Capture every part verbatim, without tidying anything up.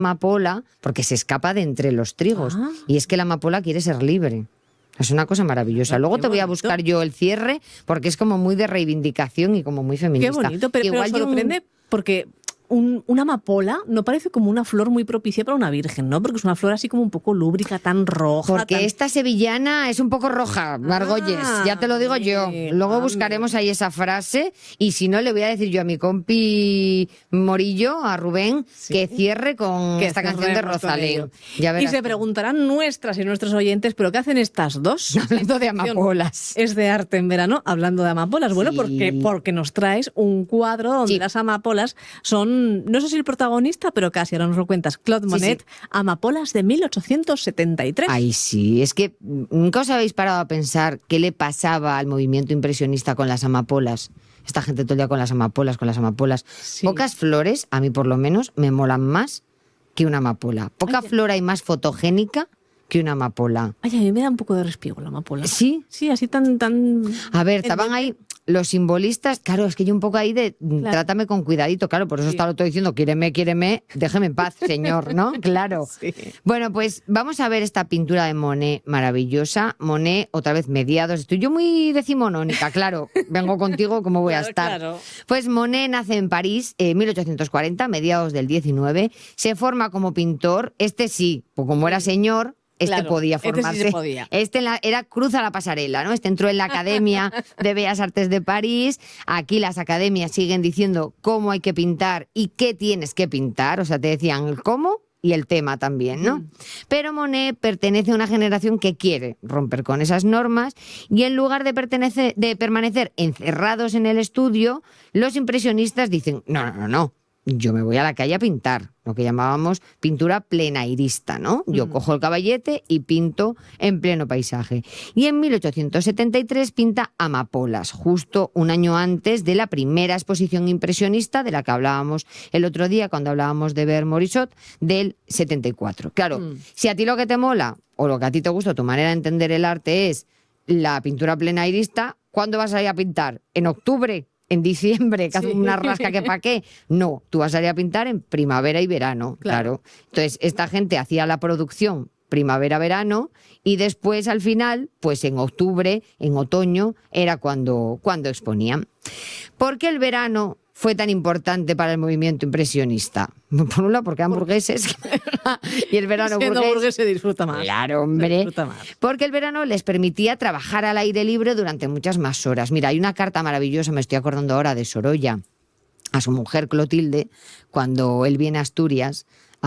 amapola porque se escapa de entre los trigos. Ah. Y es que la amapola quiere ser libre. Es una cosa maravillosa. Luego te voy a buscar yo el cierre porque es como muy de reivindicación y como muy feminista. Qué bonito, pero, Igual pero sorprende yo... porque un, una amapola no parece como una flor muy propicia para una virgen, ¿no? Porque es una flor así como un poco lúbrica, tan roja. Porque tan... esta sevillana es un poco roja, Margolles, Ah, ya te lo digo yo. Luego ah, buscaremos ahí esa frase y si no le voy a decir yo a mi compi Morillo, a Rubén, sí. que cierre con que esta canción de Rosalén. Ya y se preguntarán nuestras y nuestros oyentes, ¿pero qué hacen estas dos? Hablando de amapolas. Es de arte en verano, hablando de amapolas. Bueno, Sí. porque, porque nos traes un cuadro donde Sí. las amapolas son, no sé si el protagonista, pero casi, ahora nos lo cuentas, Claude Monet, Sí, sí. Amapolas de mil ochocientos setenta y tres. Ay, sí, es que nunca os habéis parado a pensar qué le pasaba al movimiento impresionista con las amapolas. Esta gente todo el día con las amapolas, con las amapolas. Sí. Pocas flores, a mí por lo menos, me molan más que una amapola. Poca Ay, flor hay más fotogénica que una amapola. Ay, a mí me da un poco de respiro la amapola. ¿Sí? Sí, así tan... tan... A ver, estaban ahí los simbolistas, claro, es que yo un poco ahí de Claro. trátame con cuidadito, claro, por eso Sí. estaba todo diciendo, quiéreme, quiéreme, déjeme en paz, señor, ¿no? Claro. Sí. Bueno, pues vamos a ver esta pintura de Monet maravillosa. Monet, otra vez mediados, estoy yo muy decimonónica, claro, vengo contigo, ¿cómo voy a Claro, estar? claro. Pues Monet nace en París en mil ochocientos cuarenta, mediados del diecinueve, se forma como pintor, este sí, pues como era señor, este Claro, podía este sí formarse. se podía. Este en la- era cruza la pasarela, ¿no? Este entró en la Academia de Bellas Artes de París. Aquí las academias siguen diciendo cómo hay que pintar y qué tienes que pintar. O sea, te decían el cómo y el tema también, ¿no? Mm. Pero Monet pertenece a una generación que quiere romper con esas normas y en lugar de, pertenecer, de permanecer encerrados en el estudio, los impresionistas dicen, no, no, no, no. Yo me voy a la calle a pintar, lo que llamábamos pintura plenairista, ¿no? Yo Mm. cojo el caballete y pinto en pleno paisaje. Y en mil ochocientos setenta y tres pinta Amapolas, justo un año antes de la primera exposición impresionista de la que hablábamos el otro día cuando hablábamos de Ver Morisot del setenta y cuatro. Claro, Mm. si a ti lo que te mola o lo que a ti te gusta, tu manera de entender el arte es la pintura plenairista, ¿cuándo vas a ir a pintar? ¿En octubre? ¿En diciembre? ¿Que hace Sí. una rasca que pa' qué? No, tú vas a ir a pintar en primavera y verano, Claro. claro. Entonces, esta gente hacía la producción primavera-verano y después, al final, pues en octubre, en otoño, era cuando, cuando exponían. ¿Por qué el verano fue tan importante para el movimiento impresionista? Por un lado, porque eran burgueses y el verano Siendo burgués... burgués se disfruta más. Claro, Se hombre. disfruta más. Porque el verano les permitía trabajar al aire libre durante muchas más horas. Mira, hay una carta maravillosa, me estoy acordando ahora, de Sorolla a su mujer Clotilde, cuando él viene a Asturias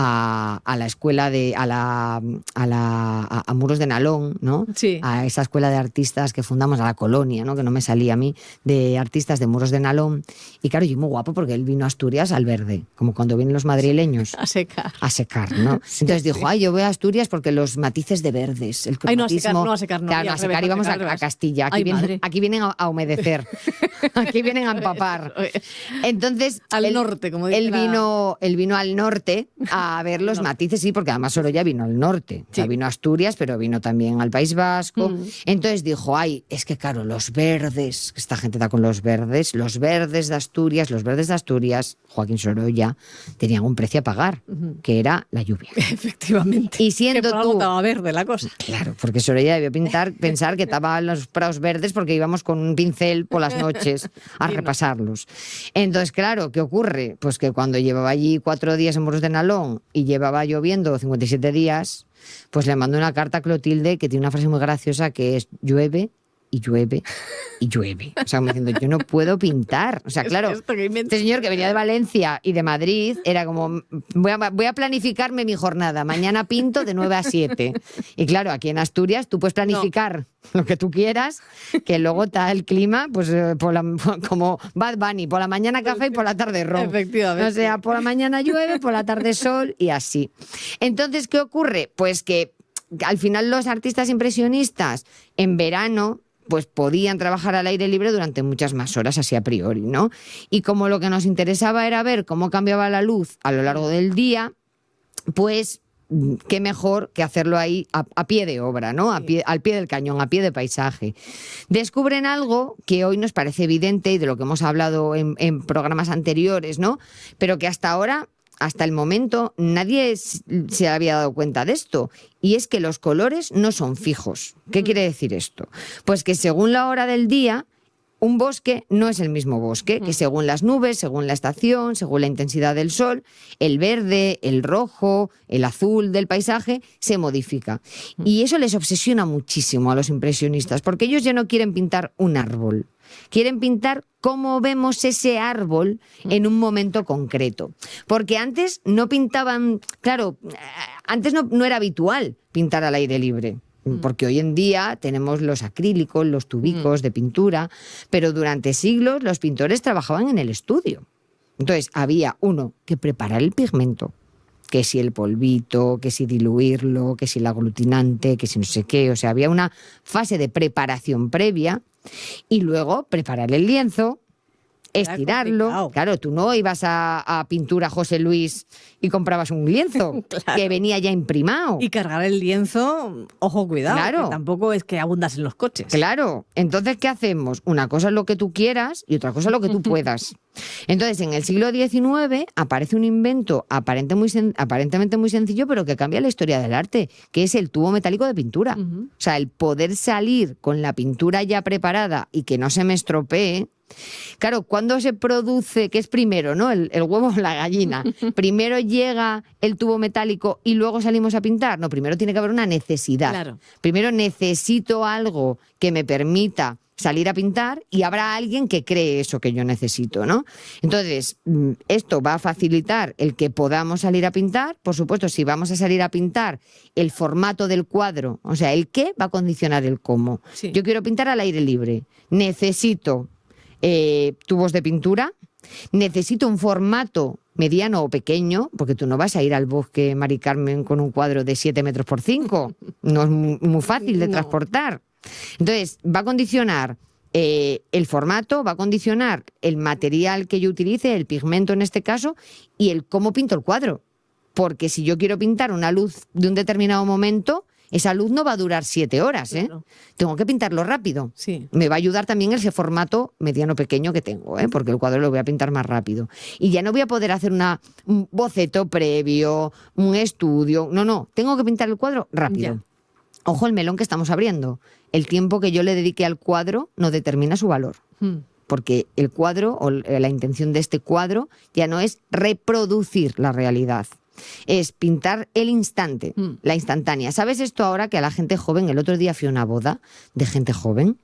a, a la escuela de a la a la a, a Muros de Nalón, ¿no? Sí. A esa escuela de artistas que fundamos, a la colonia, ¿no? Que no me salía a mí, de artistas de Muros de Nalón. Y claro, yo muy guapo porque él vino a Asturias al verde, como cuando vienen los madrileños. A secar. A secar, ¿no? Entonces dijo, ay, yo voy a Asturias porque los matices de verdes, el Ay, no, a cromatismo... secar, no, a secar, no, Claro, y no, al a revés, secar a íbamos a, secar, al a revés. Castilla. Aquí, Ay, vienen, madre. aquí vienen a, a humedecer. Aquí vienen a empapar. Entonces... Al él, norte, como dice él la- vino, él vino al norte a ver los matices, sí, porque además Sorolla vino al norte. O sea, Sí. vino a Asturias, pero vino también al País Vasco. Mm. Entonces dijo, ay, es que claro, los verdes, esta gente da con los verdes, los verdes de Asturias, los verdes de Asturias, Joaquín Sorolla, tenían un precio a pagar, que era la lluvia. Efectivamente. Y siendo que por algo tú- estaba verde la cosa. Claro, porque Sorolla debió pintar, pensar que estaban los prados verdes porque íbamos con un pincel por las noches a Sí, no. repasarlos. Entonces, claro, ¿qué ocurre? Pues que cuando llevaba allí cuatro días en Muros de Nalón y llevaba lloviendo cincuenta y siete días, pues le mandó una carta a Clotilde que tiene una frase muy graciosa que es llueve y llueve y llueve. O sea, como diciendo, yo no puedo pintar. O sea, Es claro, esto que inventa. este señor que venía de Valencia y de Madrid era como, voy a, voy a planificarme mi jornada. Mañana pinto de nueve a siete. Y claro, aquí en Asturias tú puedes planificar lo que tú quieras, que luego está el clima, pues eh, por la- como Bad Bunny, por la mañana café y por la tarde ron. Efectivamente. O sea, por la mañana llueve, por la tarde sol y así. Entonces, ¿qué ocurre? Pues que al final los artistas impresionistas en verano pues podían trabajar al aire libre durante muchas más horas, así a priori, ¿no? Y como lo que nos interesaba era ver cómo cambiaba la luz a lo largo del día, pues qué mejor que hacerlo ahí a, a pie de obra, ¿no? A pie, al pie del cañón, a pie de paisaje. Descubren algo que hoy nos parece evidente y de lo que hemos hablado en, en programas anteriores, ¿no? Pero que hasta ahora hasta el momento nadie se había dado cuenta de esto, y es que los colores no son fijos. ¿Qué quiere decir esto? Pues que según la hora del día, un bosque no es el mismo bosque, que según las nubes, según la estación, según la intensidad del sol, el verde, el rojo, el azul del paisaje se modifica. Y eso les obsesiona muchísimo a los impresionistas, porque ellos ya no quieren pintar un árbol, quieren pintar cómo vemos ese árbol en un momento concreto. Porque antes no pintaban, claro, antes no, no era habitual pintar al aire libre. Porque hoy en día tenemos los acrílicos, los tubicos de pintura, pero durante siglos los pintores trabajaban en el estudio. Entonces había uno que preparar el pigmento, que si el polvito, que si diluirlo, que si el aglutinante, que si no sé qué. O sea, había una fase de preparación previa y luego preparar el lienzo, estirarlo. Claro, tú no ibas a, a Pintura José Luis y comprabas un lienzo claro. que venía ya imprimado. Y cargar el lienzo, ojo, cuidado, claro. que tampoco es que abundas en los coches. Claro, entonces, ¿qué hacemos? Una cosa es lo que tú quieras y otra cosa es lo que tú puedas. Entonces, en el siglo diecinueve aparece un invento aparente muy sen- aparentemente muy sencillo, pero que cambia la historia del arte, que es el tubo metálico de pintura. Uh-huh. O sea, el poder salir con la pintura ya preparada y que no se me estropee. Claro, ¿cuándo se produce? ¿Qué es primero, no? El, el huevo o la gallina. ¿Primero llega el tubo metálico y luego salimos a pintar? No, primero tiene que haber una necesidad. Claro. Primero necesito algo que me permita salir a pintar y habrá alguien que cree eso que yo necesito, ¿no? Entonces, esto va a facilitar el que podamos salir a pintar. Por supuesto, si vamos a salir a pintar, el formato del cuadro, o sea, el qué va a condicionar el cómo. Sí. Yo quiero pintar al aire libre. Necesito Eh, tubos de pintura, necesito un formato mediano o pequeño, porque tú no vas a ir al bosque, Mari Carmen, con un cuadro de siete metros por cinco, no es muy, muy fácil de no. transportar. Entonces, va a condicionar eh, el formato, va a condicionar el material que yo utilice, el pigmento en este caso, y el cómo pinto el cuadro. Porque si yo quiero pintar una luz de un determinado momento, esa luz no va a durar siete horas, ¿eh? Claro. Tengo que pintarlo rápido. Sí. Me va a ayudar también ese formato mediano pequeño que tengo, ¿eh? Porque el cuadro lo voy a pintar más rápido. Y ya no voy a poder hacer una, un boceto previo, un estudio. No, no, tengo que pintar el cuadro rápido. Ya. Ojo el melón que estamos abriendo. El tiempo que yo le dedique al cuadro no determina su valor. Hmm. Porque el cuadro, o la intención de este cuadro, ya no es reproducir la realidad. Es pintar el instante, mm. la instantánea. ¿Sabes esto ahora que a la gente joven, el otro día fui a una boda de gente joven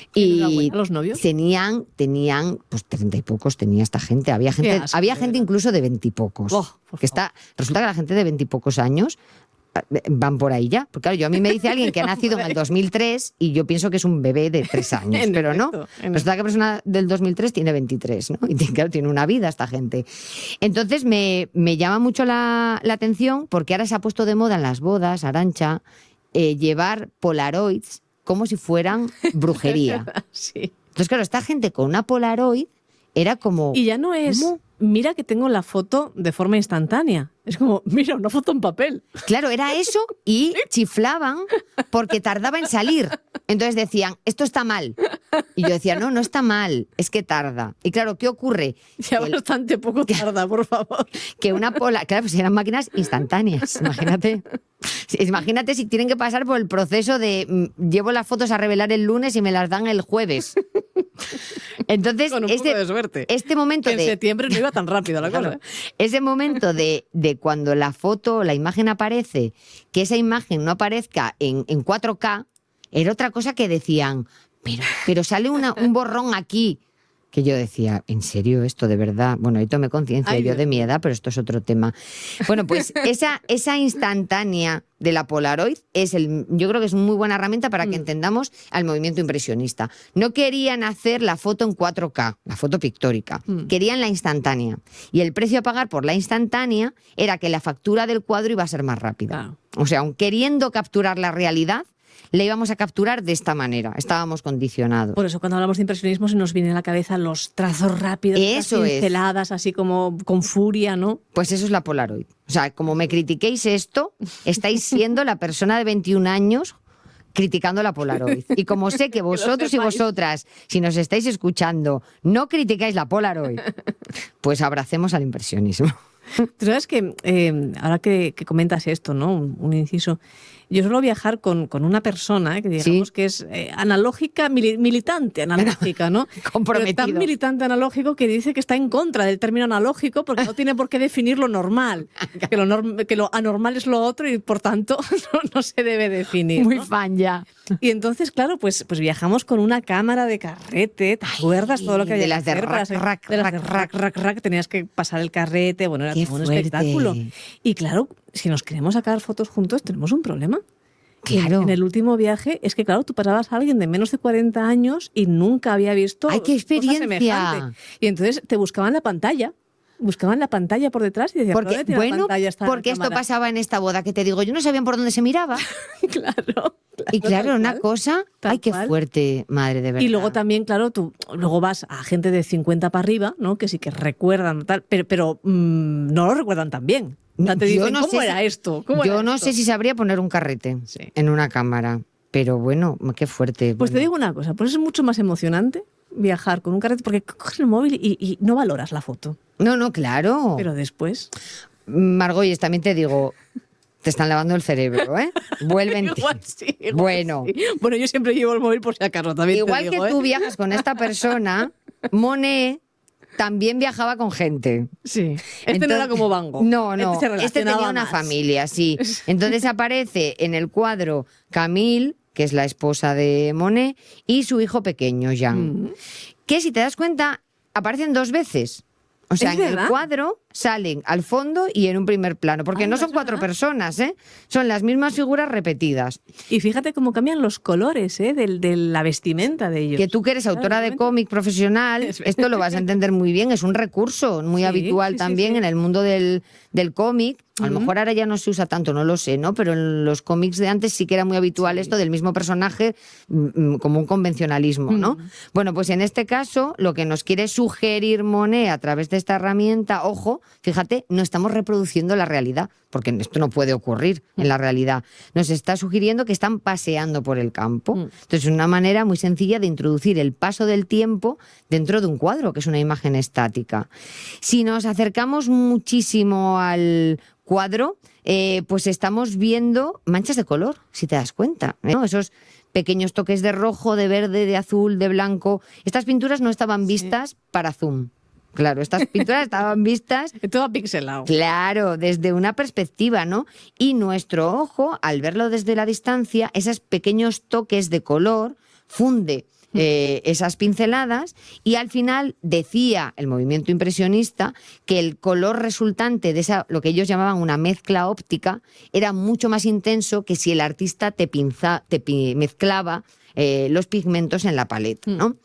y los novios tenían, tenían, pues treinta y pocos tenía esta gente. Había gente, asco, había gente incluso de veintipocos. Oh, que está, resulta que la gente de veintipocos años van por ahí ya. Porque claro, yo a mí me dice alguien que ha nacido en el dos mil tres y yo pienso que es un bebé de tres años, pero no. Resulta que la persona del dos mil tres tiene veintitrés, ¿no? Y tiene, claro, tiene una vida esta gente. Entonces me, me llama mucho la, la atención porque ahora se ha puesto de moda en las bodas, Arantxa, eh, llevar polaroids como si fueran brujería. Sí. Entonces, claro, esta gente con una polaroid era como... Y ya no es... ¿cómo? Mira que tengo la foto de forma instantánea. Es como, mira, una foto en papel. Claro, era eso y chiflaban porque tardaba en salir. Entonces decían, esto está mal. Y yo decía, no, no está mal, es que tarda. Y claro, ¿qué ocurre? Ya El, bastante poco tarda, por favor. Que una pola... Claro, pues eran máquinas instantáneas, imagínate. Imagínate si tienen que pasar por el proceso de llevo las fotos a revelar el lunes y me las dan el jueves. Entonces, con un este, poco de suerte. este momento que en de... septiembre no iba tan rápido la claro, cosa. Ese momento de, de cuando la foto, la imagen aparece, que esa imagen no aparezca en, en cuatro K, era otra cosa que decían, pero, pero sale una, un borrón aquí. Que yo decía, ¿en serio esto de verdad? Bueno, ahí tomé conciencia Ay, yo Dios. de mi edad, pero esto es otro tema. Bueno, pues esa, esa instantánea de la Polaroid es el, yo creo que es una muy buena herramienta para que mm. entendamos al movimiento impresionista. No querían hacer la foto en cuatro K, la foto pictórica. Mm. Querían la instantánea. Y el precio a pagar por la instantánea era que la factura del cuadro iba a ser más rápida. Claro. O sea, aun queriendo capturar la realidad, le íbamos a capturar de esta manera. Estábamos condicionados. Por eso cuando hablamos de impresionismo se nos viene a la cabeza los trazos rápidos, eso las pinceladas, es. así como con furia, ¿no? Pues eso es la Polaroid. O sea, como me critiquéis esto, estáis siendo la persona de veintiún años criticando la Polaroid. Y como sé que vosotros y vosotras, si nos estáis escuchando, no criticáis la Polaroid, pues abracemos al impresionismo. Tú sabes que, eh, ahora que, que comentas esto, ¿no? Un, un inciso. Yo suelo viajar con, con una persona, ¿eh? que digamos ¿Sí? que es eh, analógica, mili- militante analógica, ¿no? Comprometido. Pero tan militante analógico que dice que está en contra del término analógico porque no tiene por qué definir lo normal. Que lo, norm- que lo anormal es lo otro y, por tanto, no, no se debe definir. Muy ¿no? fan ya. Y entonces, claro, pues, pues viajamos con una cámara de carrete, ¿te acuerdas todo lo que había de las que de hacer para rac, ser- rac, de las de rac, rac, rac, rac, tenías que pasar el carrete, bueno, era Qué todo un fuerte. espectáculo. Y claro, si nos queremos sacar fotos juntos, tenemos un problema. Claro. En, en el último viaje, es que claro, tú pasabas a alguien de menos de cuarenta años y nunca había visto ¡Ay, qué cosa experiencia! semejante. Y entonces te buscaban la pantalla. Buscaban la pantalla por detrás y decían, ¿por Porque, dónde tiene la bueno, pantalla esta porque esto cámara? pasaba en esta boda que te digo, yo no sabían por dónde se miraba. Claro. Y claro, tal una cual, cosa, tal ay, qué cual. fuerte, madre, de verdad. Y luego también, claro, tú luego vas a gente de cincuenta para arriba, ¿no? Que sí que recuerdan, tal, pero, pero mmm, no lo recuerdan tan bien. O sea, te Yo dicen, no ¿cómo sé era si- esto? ¿Cómo Yo era no esto? sé si sabría poner un carrete Sí. en una cámara, pero bueno, qué fuerte. Pues te bueno. digo una cosa, pues es mucho más emocionante viajar con un carrete porque coges el móvil y, y no valoras la foto. No, no, claro. Pero después... Margolles, también te digo, te están lavando el cerebro, ¿eh? Vuelven. Igual sí, igual Bueno. sí. Bueno, yo siempre llevo el móvil por si acaso, también Igual te que digo, tú ¿eh? viajas con esta persona, Monet también viajaba con gente. Sí. Este no Entonces- era como Van Gogh. No, no. Este, se Este tenía relacionaba una más. familia, sí. Entonces aparece en el cuadro Camille, que es la esposa de Monet, y su hijo pequeño, Jean. Mm. Que si te das cuenta, aparecen dos veces. O sea, ¿Es en el verdad? cuadro salen al fondo y en un primer plano, porque Ay, no no son es cuatro verdad. personas, ¿eh? Son las mismas figuras repetidas. Y fíjate cómo cambian los colores, ¿eh? Del- de la vestimenta de ellos. Que tú que eres autora de Claro, cómic profesional, Es verdad. esto lo vas a entender muy bien, es un recurso muy Sí, habitual sí, sí, también sí. en el mundo del, del cómic. A lo Ujú. mejor ahora ya no se usa tanto, no lo sé, ¿no? Pero en los cómics de antes sí que era muy habitual Sí. esto del mismo personaje, mm, mm, como un convencionalismo, ¿no? Mm. Bueno, pues en este caso, lo que nos quiere sugerir Monet a través de esta herramienta, ojo, fíjate, no estamos reproduciendo la realidad, porque esto no puede ocurrir en la realidad. Nos está sugiriendo que están paseando por el campo. Mm. Entonces, es una manera muy sencilla de introducir el paso del tiempo dentro de un cuadro, que es una imagen estática. Si nos acercamos muchísimo al cuadro, eh, pues estamos viendo manchas de color, si te das cuenta, ¿no? Esos pequeños toques de rojo, de verde, de azul, de blanco. Estas pinturas no estaban vistas para zoom. Claro, estas pinturas estaban vistas, Todo pixelado. claro, desde una perspectiva, ¿no? Y nuestro ojo, al verlo desde la distancia, esos pequeños toques de color funde eh, esas pinceladas y al final decía el movimiento impresionista que el color resultante de esa, lo que ellos llamaban una mezcla óptica, era mucho más intenso que si el artista te, pinza, te pi- mezclaba eh, los pigmentos en la paleta, ¿no?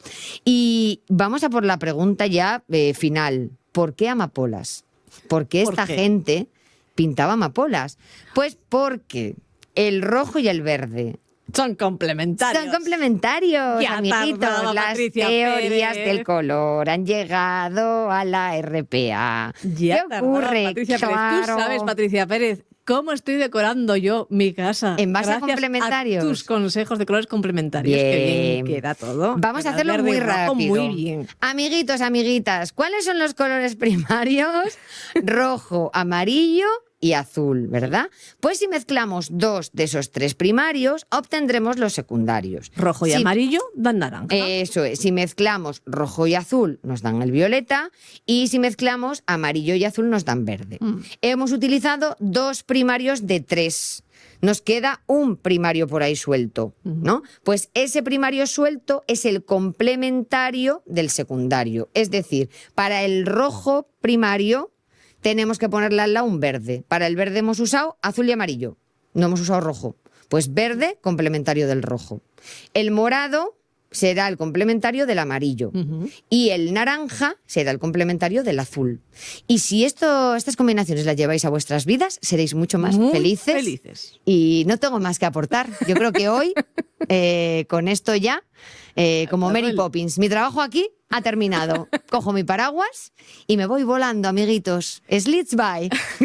Y vamos a por la pregunta ya eh, final. ¿Por qué amapolas? ¿Por qué ¿Por esta qué? gente pintaba amapolas? Pues porque el rojo y el verde Son complementarios. son complementarios, Ya amiguitos. tardaba Las Patricia teorías Pérez. del color han llegado a la R P A. Ya ¿Qué tardaba ocurre? Patricia Pérez. Claro. Tú sabes, Patricia Pérez, cómo estoy decorando yo mi casa. En base a Gracias complementarios. A tus consejos de colores complementarios. Qué bien Bien. queda todo. Vamos a Queda hacerlo verde muy y rojo, rápido. Muy bien. Amiguitos, amiguitas, ¿cuáles son los colores primarios? Rojo, amarillo y azul, ¿verdad? Pues si mezclamos dos de esos tres primarios, obtendremos los secundarios. Rojo y Si- amarillo dan naranja. Eso es, si mezclamos rojo y azul nos dan el violeta y si mezclamos amarillo y azul nos dan verde. Mm. Hemos utilizado dos primarios de tres. Nos queda un primario por ahí suelto, ¿no? Pues ese primario suelto es el complementario del secundario. Es decir, para el rojo primario tenemos que ponerle al lado un verde. Para el verde hemos usado azul y amarillo. No hemos usado rojo. Pues verde, complementario del rojo. El morado será el complementario del amarillo. Ujú. Y el naranja será el complementario del azul. Y si esto, estas combinaciones las lleváis a vuestras vidas, seréis mucho más Muy felices. felices. Y no tengo más que aportar. Yo creo que hoy, eh, con esto ya, eh, como Hasta Mary luego. Poppins, mi trabajo aquí ha terminado. Cojo mi paraguas y me voy volando, amiguitos. Slits by.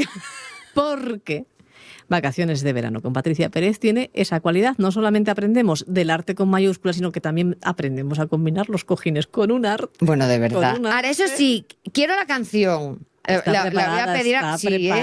Porque Vacaciones de Verano con Patricia Pérez tiene esa cualidad. No solamente aprendemos del arte con mayúsculas, sino que también aprendemos a combinar los cojines con un arte. Bueno, de verdad. Con una- Ahora, eso sí, quiero la canción. Está la, la voy a preparada, pedir está a, sí, ¿eh?